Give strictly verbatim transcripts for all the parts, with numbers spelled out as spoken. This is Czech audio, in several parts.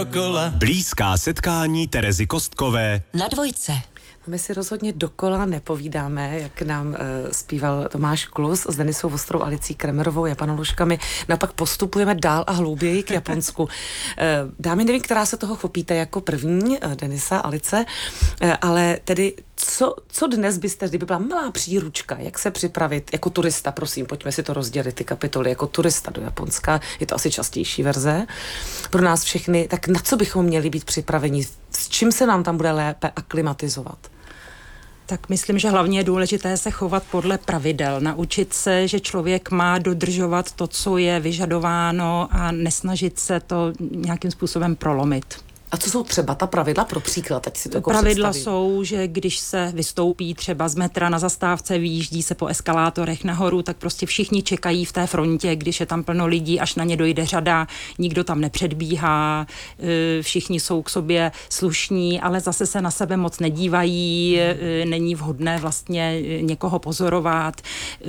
Blízká setkání Terezy Kostkové na Dvojce. My si rozhodně dokola nepovídáme, jak nám uh, zpíval Tomáš Klus s Denisou Vostrou, Alicí Kremerovou, Japanoložkami. Naopak postupujeme dál a hlouběji k Japonsku. Uh, dámy, nevím, která se toho chopíte jako první, uh, Denisa, Alice, uh, ale tedy co, co dnes byste, kdyby byla malá příručka, jak se připravit jako turista, prosím, pojďme si to rozdělit, ty kapitoly, jako turista do Japonska, je to asi častější verze pro nás všechny, tak na co bychom měli být připraveni, s čím se nám tam bude lépe aklimatizovat? Tak myslím, že hlavně je důležité se chovat podle pravidel, naučit se, že člověk má dodržovat to, co je vyžadováno a nesnažit se to nějakým způsobem prolomit. A co jsou třeba ta pravidla pro příklad? Ať si to jako pravidla představím. jsou, že když se vystoupí třeba z metra na zastávce, vyjíždí se po eskalátorech nahoru, tak prostě všichni čekají v té frontě, když je tam plno lidí, až na ně dojde řada, nikdo tam nepředbíhá, všichni jsou k sobě slušní, ale zase se na sebe moc nedívají, není vhodné vlastně někoho pozorovat,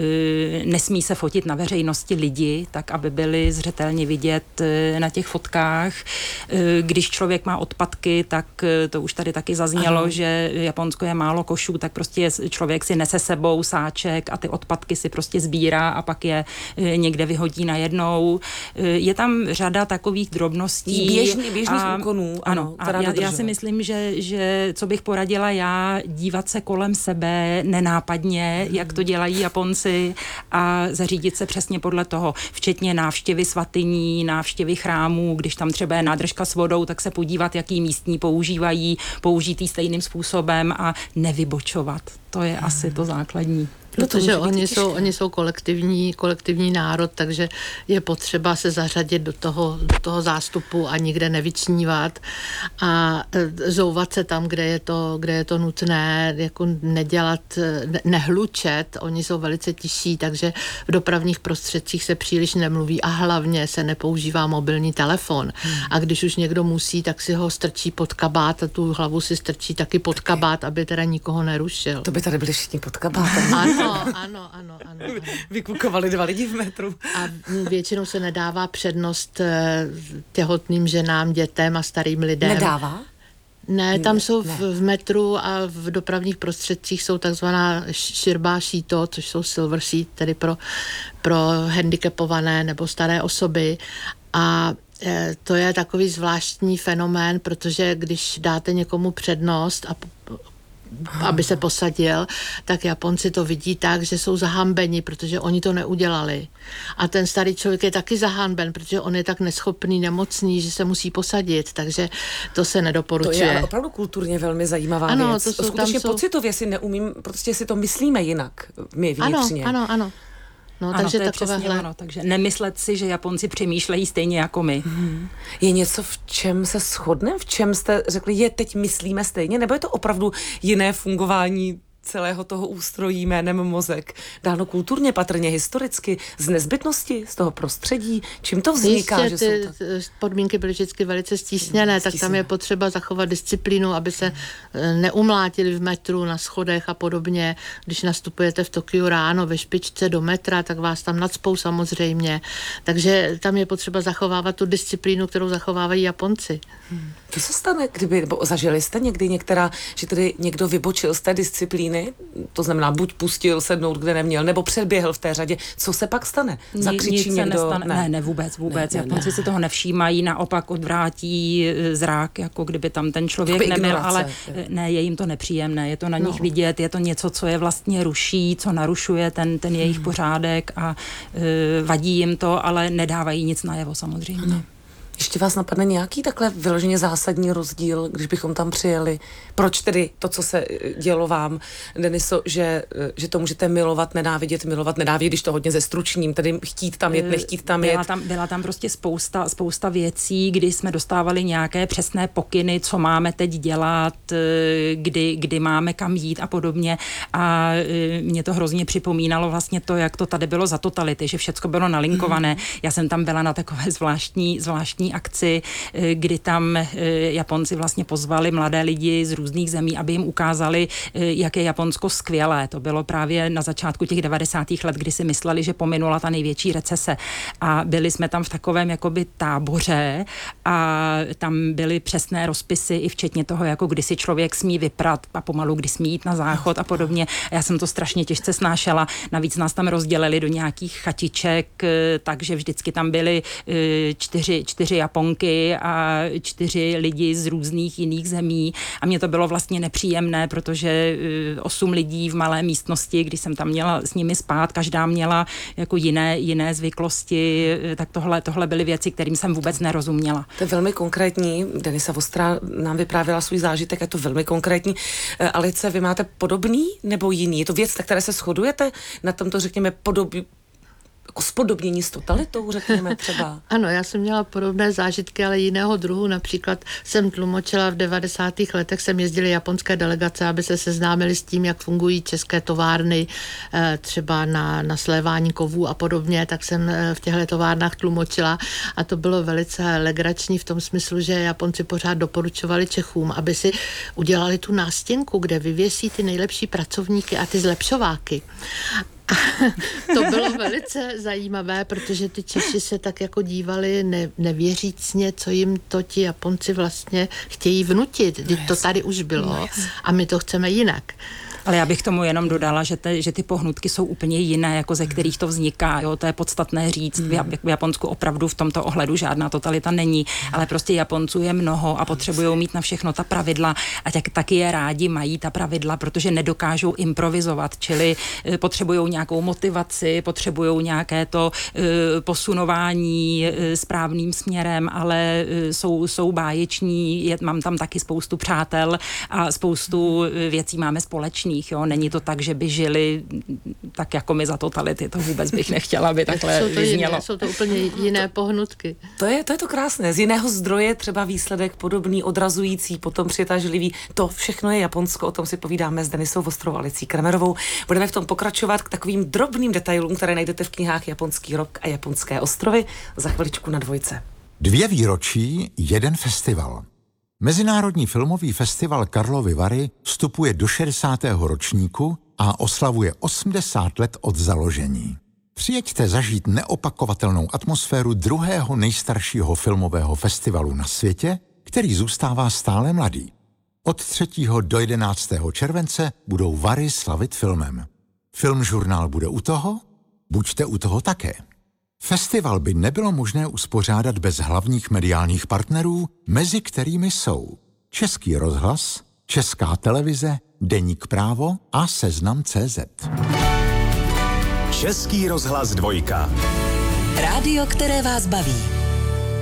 nesmí se fotit na veřejnosti lidi, tak aby byli zřetelně vidět na těch fotkách. Když člověk má odpadky, tak to už tady taky zaznělo, ano. že Japonsko je málo košů, tak prostě člověk si nese sebou sáček a ty odpadky si prostě sbírá a pak je někde vyhodí najednou. Je tam řada takových drobností. Běžný, běžných a, úkonů. Ano, a já, já si myslím, že, že co bych poradila já, dívat se kolem sebe nenápadně, hmm. jak to dělají Japonci a zařídit se přesně podle toho, včetně návštěvy svatyní, návštěvy chrámů, když tam třeba je nádržka s vodou, tak se podívat, jaký místní používají, použitý stejným způsobem a nevybočovat. To je hmm. asi to základní. Protože oni jsou, oni jsou kolektivní, kolektivní národ, takže je potřeba se zařadit do toho, do toho zástupu a nikde nevyčnívat a zouvat se tam, kde je to, kde je to nutné, jako nedělat, ne, nehlučet. Oni jsou velice tiší, takže v dopravních prostředcích se příliš nemluví a hlavně se nepoužívá mobilní telefon. Hmm. A když už někdo musí, tak si ho strčí pod kabát a tu hlavu si strčí taky pod kabát, aby teda nikoho nerušil. To by tady byli všichni pod kabátem. Ano, ano, ano, ano. Vykukovali dva lidi v metru. A většinou se nedává přednost těhotným ženám, dětem a starým lidem. Nedává? Ne, tam ne, jsou ne. V, v metru a v dopravních prostředcích jsou takzvaná širbá šíto, což jsou silver seat, tedy pro, pro handicapované nebo staré osoby. A to je takový zvláštní fenomén, protože když dáte někomu přednost a aby se posadil, tak Japonci to vidí tak, že jsou zahambeni, protože oni to neudělali. A ten starý člověk je taky zahanben, protože on je tak neschopný, nemocný, že se musí posadit, takže to se nedoporučuje. To je ale opravdu kulturně velmi zajímavá ano, věc. To jsou, skutečně jsou... pocitově si neumím, protože si to myslíme jinak, my vnitřně. Ano, ano, ano. No, ano, takže to je takovéhle... přesně ono, takže nemyslet si, že Japonci přemýšlejí stejně jako my. Hmm. Je něco, v čem se shodneme? V čem jste řekli, je teď myslíme stejně? Nebo je to opravdu jiné fungování celého toho ústrojí jménem mozek? Dáno kulturně, patrně historicky, z nezbytnosti, z toho prostředí? Čím to vzniká? Jistě, že ty jsou tak... podmínky byly vždycky velice stísněné, tak tam je potřeba zachovat disciplínu, aby se neumlátili v metru, na schodech a podobně. Když nastupujete v Tokiu ráno ve špičce do metra, tak vás tam nacpou samozřejmě. Takže tam je potřeba zachovávat tu disciplínu, kterou zachovávají Japonci. Hmm. Co se stane, kdyby, nebo zažili jste někdy některá, že tedy někdo vybočil z té disciplíny, to znamená buď pustil sednout, kde neměl, nebo předběhl v té řadě, co se pak stane? Zakřičí Nic někdo? se nestane. Ne, ne, ne vůbec, vůbec. Ne, ne, Japonci ne. si toho nevšímají, naopak odvrátí zrak, jako kdyby tam ten člověk neměl, ignorace, ale je. ne, je jim to nepříjemné, je to na no. nich vidět, je to něco, co je vlastně ruší, co narušuje ten, ten jejich hmm. pořádek a uh, vadí jim to, ale nedávají nic najevo samozřejmě. Ano. Ještě vás napadne nějaký takhle vyloženě zásadní rozdíl, když bychom tam přijeli? Proč tedy to, co se dělo vám, Deniso, že, že to můžete milovat, nenávidět, milovat, nenávidět, když to hodně zestručním, tedy chtít tam jet, nechtít tam jet? Byla tam, byla tam prostě spousta, spousta věcí, kdy jsme dostávali nějaké přesné pokyny, co máme teď dělat, kdy, kdy máme kam jít a podobně. A mě to hrozně připomínalo vlastně to, jak to tady bylo za totality, že všecko bylo nalinkované. Mm. Já jsem tam byla na takové zvláštní, zvláštní kulturní akci, kdy tam Japonci vlastně pozvali mladé lidi z různých zemí, aby jim ukázali, jak je Japonsko skvělé. To bylo právě na začátku těch devadesátých let, kdy si mysleli, že pominula ta největší recese. A byli jsme tam v takovém jakoby táboře a tam byly přesné rozpisy i včetně toho, jako kdy si člověk smí vyprat a pomalu kdy smí jít na záchod a podobně. A já jsem to strašně těžce snášela. Navíc nás tam rozdělili do nějakých chatiček, takže vždycky tam byly čtyři, čtyři Japonky a čtyři lidi z různých jiných zemí. A mě to bylo vlastně nepříjemné, protože osm lidí v malé místnosti, když jsem tam měla s nimi spát, každá měla jako jiné, jiné zvyklosti, tak tohle, tohle byly věci, kterým jsem vůbec nerozuměla. To je velmi konkrétní. Denisa Vostrá nám vyprávěla svůj zážitek, je to velmi konkrétní. Alice, vy máte podobný nebo jiný? Je to věc, na které se shodujete? Na tomto, řekněme, podobí jako spodobnění s totalitou, řekněme třeba. Ano, já jsem měla podobné zážitky, ale jiného druhu. Například jsem tlumočila v devadesátých letech, jsem jezdili japonské delegace, aby se seznámili s tím, jak fungují české továrny, třeba na, na slévání kovů a podobně, tak jsem v těchto továrnách tlumočila a to bylo velice legrační v tom smyslu, že Japonci pořád doporučovali Čechům, aby si udělali tu nástěnku, kde vyvěsí ty nejlepší pracovníky a ty zlepšováky. To bylo velice zajímavé, protože ty Češi se tak jako dívali ne, nevěřícně, co jim to ti Japonci vlastně chtějí vnutit. Vždyť to tady už bylo a my to chceme jinak. Ale já bych tomu jenom dodala, že, te, že ty pohnutky jsou úplně jiné, jako ze kterých to vzniká. Jo? To je podstatné říct. Mm. V Japonsku opravdu v tomto ohledu žádná totalita není, ale prostě Japonců je mnoho a potřebují mít na všechno ta pravidla a tak, taky je rádi mají ta pravidla, protože nedokážou improvizovat, čili e, potřebují nějakou motivaci, potřebují nějaké to e, posunování e, správným směrem, ale e, jsou, jsou báječní, je, mám tam taky spoustu přátel a spoustu e, věcí máme společných. Jo? Není to tak, že by žili tak jako my za totality. To vůbec bych nechtěla, aby takhle jsou to vyznělo. Jiné, jsou to úplně jiné pohnutky. To je, to je to krásné. Z jiného zdroje třeba výsledek podobný, odrazující, potom přitažlivý. To všechno je Japonsko, o tom si povídáme s Denisou Vostrou a Alicí Kremerovou. Budeme v tom pokračovat k takovým drobným detailům, které najdete v knihách Japonský rok a Japonské ostrovy. Za chviličku na Dvojce. Dvě výročí, jeden festival. Mezinárodní filmový festival Karlovy Vary vstupuje do šedesátého ročníku a oslavuje osmdesát let od založení. Přijeďte zažít neopakovatelnou atmosféru druhého nejstaršího filmového festivalu na světě, který zůstává stále mladý. Od třetího do jedenáctého července budou Vary slavit filmem. Filmžurnál bude u toho? Buďte u toho také. Festival by nebylo možné uspořádat bez hlavních mediálních partnerů, mezi kterými jsou Český rozhlas, Česká televize, Deník Právo a Seznam tečka cé zet. Český rozhlas dvojka. Rádio, které vás baví.